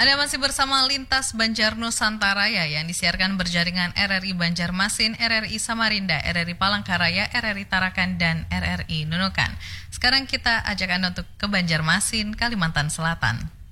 Anda masih bersama Lintas Banjar Nusantara ya, yang disiarkan berjaringan RRI Banjarmasin, RRI Samarinda, RRI Palangkaraya, RRI Tarakan, dan RRI Nunukan. Sekarang kita ajak Anda untuk ke Banjarmasin, Kalimantan Selatan.